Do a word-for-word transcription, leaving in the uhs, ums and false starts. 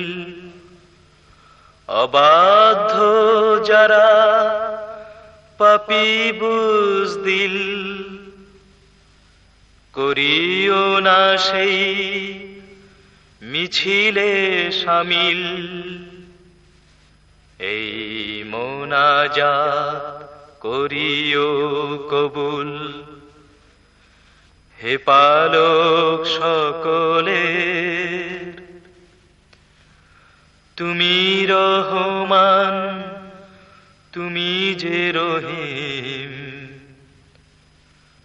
অবাধ্য যারা পাপী বুজদিল, করিও না সেই মিছিলে শামিল। এই মোনাজাত করিও কবুল, হে পালক সকলের। তুমি রহমান, তুমি যে রহিম,